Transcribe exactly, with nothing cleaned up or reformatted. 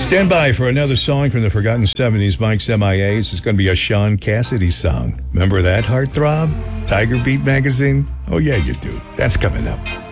Stand by for another song from the Forgotten seventies, Mike's M I As. It's going to be a Sean Cassidy song. Remember that, Heartthrob? Tiger Beat magazine? Oh, yeah, you do. That's coming up.